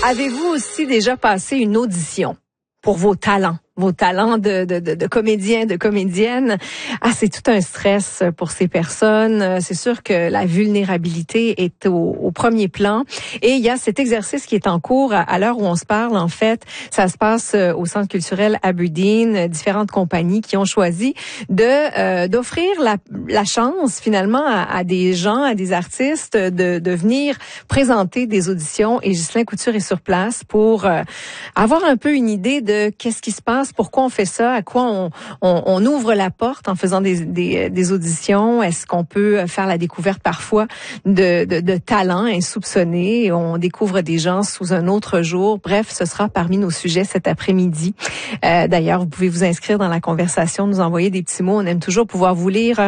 Avez-vous aussi déjà passé une audition pour vos talents de comédien, de comédienne? Ah, c'est tout un stress pour ces personnes. C'est sûr que la vulnérabilité est au premier plan. Et il y a cet exercice qui est en cours à l'heure où on se parle. En fait, ça se passe au Centre culturel Aberdeen. Différentes compagnies qui ont choisi d'offrir la chance finalement à des gens, à des artistes de venir présenter des auditions. Et Ghislain Couture est sur place pour avoir un peu une idée de qu'est-ce qui se passe. Pourquoi on fait ça? À quoi on ouvre la porte en faisant des auditions? Est-ce qu'on peut faire la découverte parfois de talents insoupçonnés? On découvre des gens sous un autre jour. Bref, ce sera parmi nos sujets cet après-midi. D'ailleurs, vous pouvez vous inscrire dans la conversation, nous envoyer des petits mots. On aime toujours pouvoir vous lire.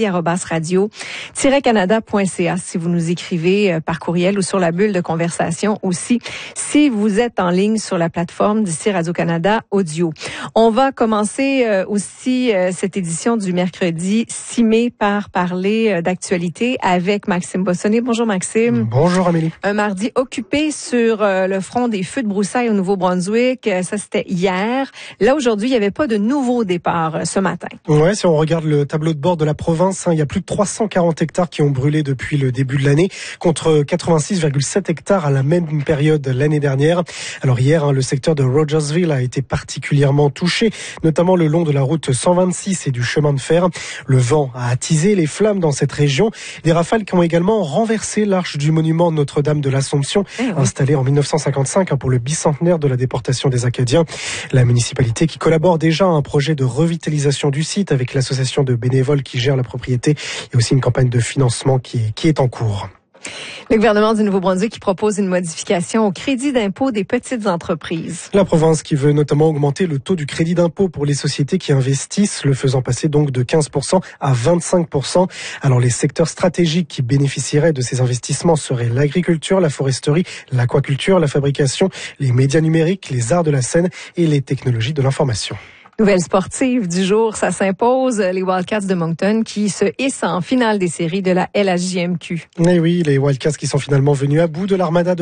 Acadie@radio-canada.ca si vous nous écrivez par courriel ou sur la bulle de conversation aussi. Si vous êtes en ligne sur la plateforme d'ici Radio-Canada Audio. On va commencer aussi cette édition du mercredi 6 mai par parler d'actualité avec Maxime Bossonné. Bonjour Maxime. Bonjour Amélie. Un mardi occupé sur le front des feux de broussailles au Nouveau-Brunswick. Ça, c'était hier. Là, aujourd'hui, il n'y avait pas de nouveau départ ce matin. Ouais, si on regarde le tableau de bord de la province, il y a plus de 340 hectares qui ont brûlé depuis le début de l'année, contre 86,7 hectares à la même période l'année dernière. Alors hier, le secteur de Rogersville a été particulièrement touché, notamment le long de la route 126 et du chemin de fer. Le vent a attisé les flammes dans cette région. Des rafales qui ont également renversé l'arche du monument Notre-Dame de l'Assomption, installée en 1955 pour le bicentenaire de la déportation des Acadiens. La municipalité qui collabore déjà à un projet de revitalisation du site avec l'association de bénévoles qui gère la propriété et aussi une campagne de financement qui est en cours. Le gouvernement du Nouveau-Brunswick qui propose une modification au crédit d'impôt des petites entreprises. La province qui veut notamment augmenter le taux du crédit d'impôt pour les sociétés qui investissent, le faisant passer donc de 15% à 25%. Alors les secteurs stratégiques qui bénéficieraient de ces investissements seraient l'agriculture, la foresterie, l'aquaculture, la fabrication, les médias numériques, les arts de la scène et les technologies de l'information. Nouvelle sportive du jour, ça s'impose. Les Wildcats de Moncton qui se hissent en finale des séries de la LHJMQ. Et oui, les Wildcats qui sont finalement venus à bout de l'armada de